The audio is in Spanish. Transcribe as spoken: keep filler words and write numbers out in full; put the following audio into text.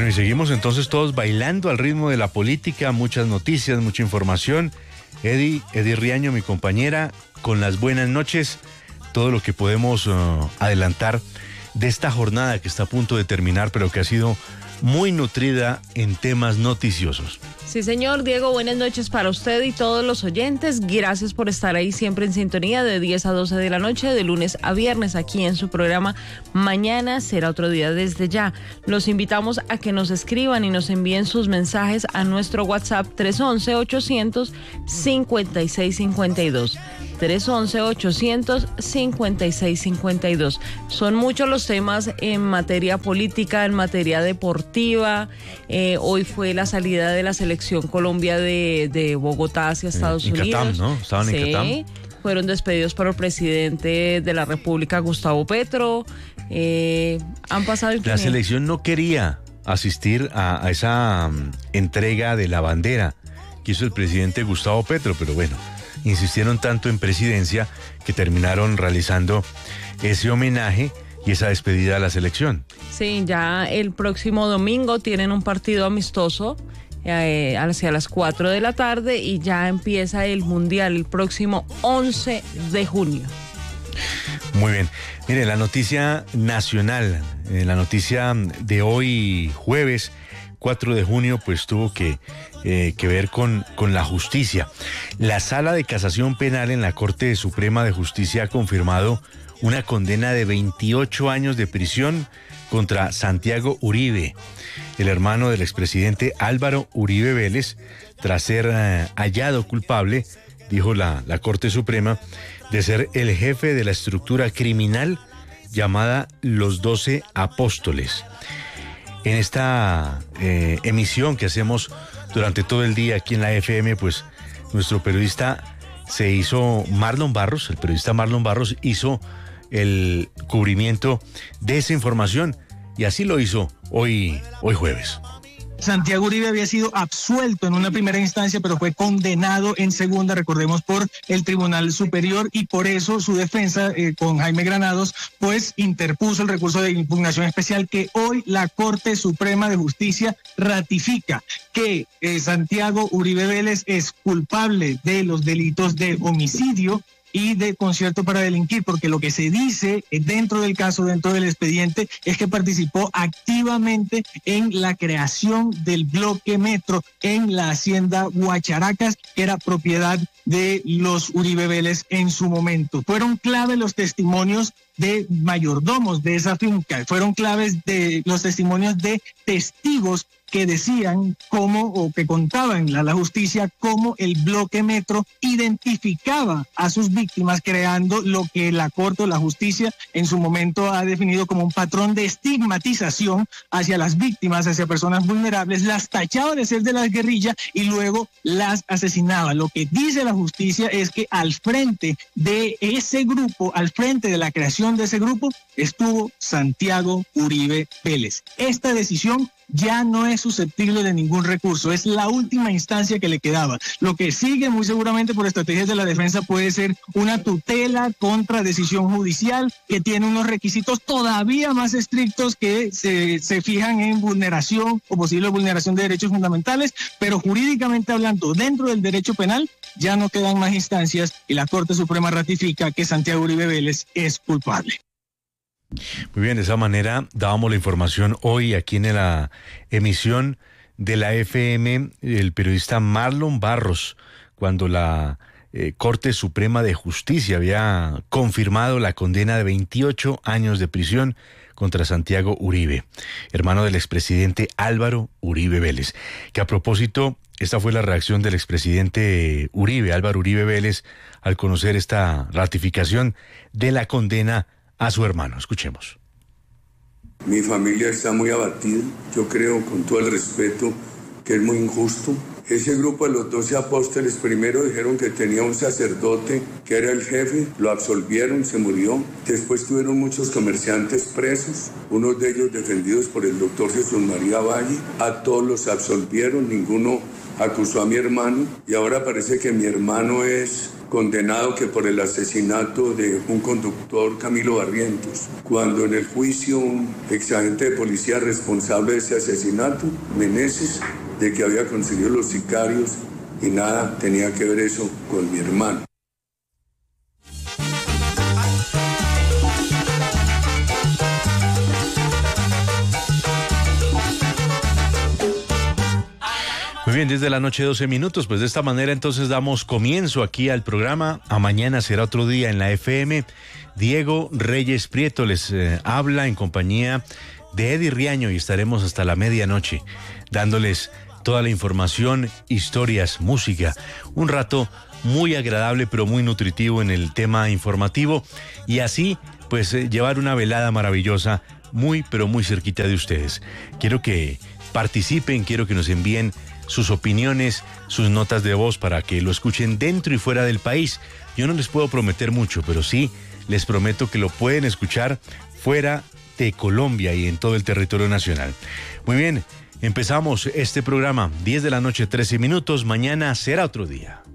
Bueno, y seguimos entonces todos bailando al ritmo de la política, muchas noticias, mucha información. Eddie, Eddie Riaño, mi compañera, con las buenas noches, todo lo que podemos uh, adelantar de esta jornada que está a punto de terminar, pero que ha sido muy nutrida en temas noticiosos. Sí, señor Diego, buenas noches para usted y todos los oyentes. Gracias por estar ahí siempre en sintonía de diez a doce de la noche, de lunes a viernes, aquí en su programa Mañana Será Otro Día. Desde ya los invitamos a que nos escriban y nos envíen sus mensajes a nuestro WhatsApp tres once, ochocientos cincuenta y seis cincuenta y dos. tres once, ochocientos cincuenta y seis cincuenta y dos. Son muchos los temas en materia política, en materia deportiva. Eh, hoy fue la salida de la selección Colombia de, de Bogotá hacia Estados en Unidos. Catam, ¿no? Estaban sí, en Catam. Fueron despedidos por el presidente de la República, Gustavo Petro. Eh, han pasado... La selección no quería asistir a, a esa um, entrega de la bandera que hizo el presidente Gustavo Petro, pero bueno, insistieron tanto en presidencia que terminaron realizando ese homenaje y esa despedida a la selección. Sí, ya el próximo domingo tienen un partido amistoso eh, hacia las cuatro de la tarde y ya empieza el Mundial el próximo once de junio. Muy bien. Mire, la noticia nacional, eh, la noticia de hoy jueves cuatro de junio, pues tuvo que, eh, que ver con, con la justicia. La Sala de Casación Penal en la Corte Suprema de Justicia ha confirmado una condena de veintiocho años de prisión contra Santiago Uribe, el hermano del expresidente Álvaro Uribe Vélez, tras ser eh, hallado culpable, dijo la, la Corte Suprema, de ser el jefe de la estructura criminal llamada Los Doce Apóstoles. En esta eh, emisión que hacemos durante todo el día aquí en la F M, pues nuestro periodista se hizo, Marlon Barros, el periodista Marlon Barros hizo el cubrimiento de esa información y así lo hizo hoy, hoy jueves. Santiago Uribe había sido absuelto en una primera instancia, pero fue condenado en segunda, recordemos, por el Tribunal Superior, y por eso su defensa eh, con Jaime Granados, pues interpuso el recurso de impugnación especial que hoy la Corte Suprema de Justicia ratifica que eh, Santiago Uribe Vélez es culpable de los delitos de homicidio y de concierto para delinquir, porque lo que se dice dentro del caso, dentro del expediente, es que participó activamente en la creación del bloque Metro en la hacienda Guacharacas, que era propiedad de los Uribe Vélez en su momento. Fueron clave los testimonios de mayordomos de esa finca, fueron claves de los testimonios de testigos que decían cómo, o que contaban a la justicia cómo el bloque Metro identificaba a sus víctimas, creando lo que la Corte o la justicia en su momento ha definido como un patrón de estigmatización hacia las víctimas, hacia personas vulnerables, las tachaba de ser de la guerrilla y luego las asesinaba. Lo que dice la justicia es que al frente de ese grupo, al frente de la creación de ese grupo, estuvo Santiago Uribe Vélez. Esta decisión ya no es susceptible de ningún recurso, es la última instancia que le quedaba. Lo que sigue muy seguramente por estrategias de la defensa puede ser una tutela contra decisión judicial que tiene unos requisitos todavía más estrictos que se, se fijan en vulneración o posible vulneración de derechos fundamentales, pero jurídicamente hablando, dentro del derecho penal, ya no quedan más instancias y la Corte Suprema ratifica que Santiago Uribe Vélez es culpable. Muy bien, de esa manera dábamos la información hoy aquí en la emisión de la F M, el periodista Marlon Barros, cuando la eh, Corte Suprema de Justicia había confirmado la condena de veintiocho años de prisión contra Santiago Uribe, hermano del expresidente Álvaro Uribe Vélez. Que a propósito, esta fue la reacción del expresidente Uribe, Álvaro Uribe Vélez, al conocer esta ratificación de la condena a su hermano. Escuchemos. Mi familia está muy abatida. Yo creo, con todo el respeto, que es muy injusto Ese grupo de los doce apóstoles primero dijeron que tenía un sacerdote que era el jefe, lo absolvieron, se murió. Después tuvieron muchos comerciantes presos, unos de ellos defendidos por el doctor Jesús María Valle. A todos los absolvieron, ninguno acusó a mi hermano, y ahora parece que mi hermano es condenado que por el asesinato de un conductor, Camilo Barrientos, cuando en el juicio un exagente de policía responsable de ese asesinato, Meneses, de que había conseguido los sicarios, y nada tenía que ver eso con mi hermano. Muy bien, desde la noche doce minutos, pues de esta manera entonces damos comienzo aquí al programa. A mañana será otro día en la F M. Diego Reyes Prieto les eh, habla en compañía de Eddie Riaño y estaremos hasta la medianoche dándoles toda la información, historias, música, un rato muy agradable pero muy nutritivo en el tema informativo y así pues eh, llevar una velada maravillosa muy pero muy cerquita de ustedes. Quiero que participen, quiero que nos envíen sus opiniones, sus notas de voz para que lo escuchen dentro y fuera del país. Yo no les puedo prometer mucho, pero sí les prometo que lo pueden escuchar fuera de Colombia y en todo el territorio nacional. Muy bien, empezamos este programa, diez de la noche, trece minutos. Mañana será otro día.